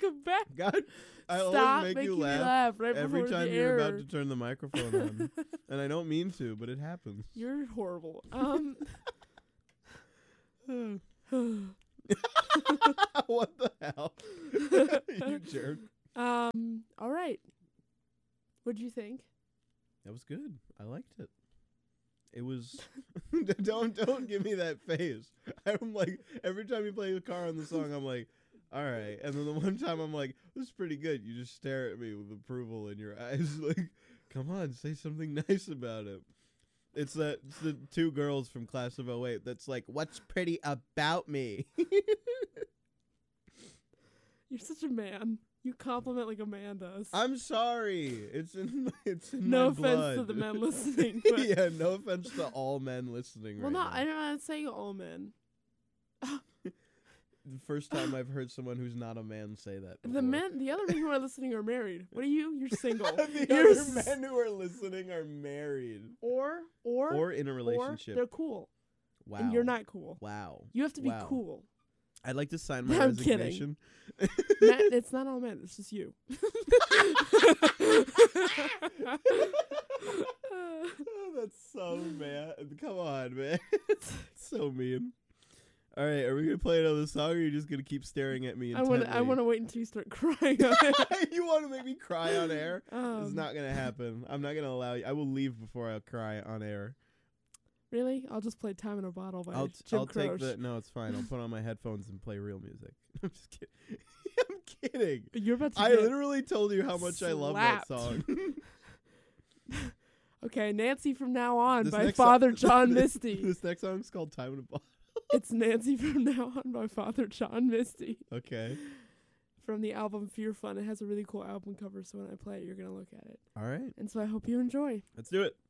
Welcome back. God, I Stop always make making you me laugh right every before time the you're error. about to turn the microphone on. And I don't mean to, but it happens. You're horrible. What the hell? You jerk. All right. What'd you think? That was good. I liked it. It was don't give me that face. I'm like, every time you play the car on the song, I'm like, all right. And then the one time I'm like, this is pretty good. You just stare at me with approval in your eyes. Like, come on, say something nice about it. It's the two girls from Class of 08 that's like, what's pretty about me? You're such a man. You compliment like a man does. I'm sorry. It's in no my offense blood. to the men listening. But Yeah, no offense to all men listening well, right no, now. I'm not saying all men. The first time I've heard someone who's not a man say that before. The other men who are listening are married. What are you? You're single. The You're other men who are listening are married. or in a or relationship. they're cool. Wow. And you're not cool. Wow. You have to be Wow. cool. I'd like to sign my I'm kidding. resignation. Matt, it's not all men. It's just you. Oh, that's so mad. Come on, man. So mean. All right, are we gonna play another song, or are you just gonna keep staring at me I intently? want to wait until you start crying. On it. You want to make me cry on air? It's not gonna happen. I'm not gonna allow you. I will leave before I cry on air. Really? I'll just play "Time in a Bottle" by I'll Jim take Croce. the. No, it's fine. I'll put on my headphones and play real music. I'm just kidding. I'm kidding. You're about to I get literally told you how much I love that slapped. song. Okay, Nancy from Now On This by next Father song- John Misty. This next song's called "Time in a Bottle." It's Nancy from Now On by Father John Misty Okay. from the album Fear Fun. It has a really cool album cover, so when I play it, you're going to look at it. All right. And so I hope you enjoy. Let's do it.